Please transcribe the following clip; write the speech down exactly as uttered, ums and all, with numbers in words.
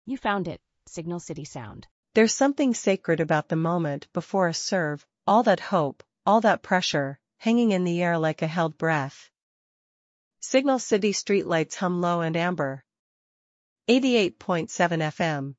You found it, Signal City Sound. There's something sacred about the moment before a serve, all that hope, all that pressure, hanging in the air like a held breath. Signal City streetlights hum low and amber. eighty-eight point seven F M.